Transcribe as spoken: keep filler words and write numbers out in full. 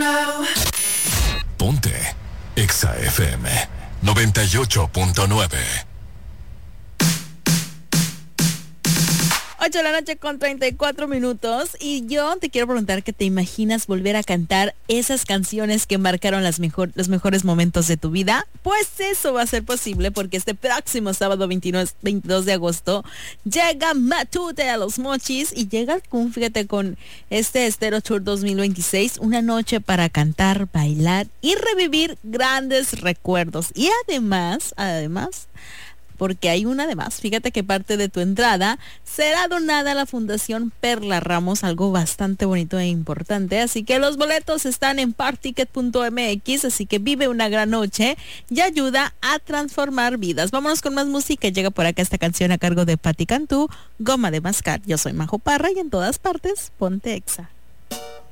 Ponte Exa F M noventa y ocho punto nueve. ocho de la noche con treinta y cuatro minutos y yo te quiero preguntar que te imaginas volver a cantar esas canciones que marcaron las mejor, los mejores momentos de tu vida. Pues eso va a ser posible porque este próximo sábado veintidós de agosto llega Matute a Los Mochis y llega con, fíjate, con este Estéreo Tour dos mil veintiséis, una noche para cantar, bailar y revivir grandes recuerdos. Y además, además... porque hay una de más. Fíjate que parte de tu entrada será donada a la Fundación Perla Ramos, algo bastante bonito e importante. Así que los boletos están en partyticket punto m x, así que vive una gran noche y ayuda a transformar vidas. Vámonos con más música. Llega por acá esta canción a cargo de Patti Cantú, Goma de Mascar. Yo soy Majo Parra y en todas partes, ponte Exa.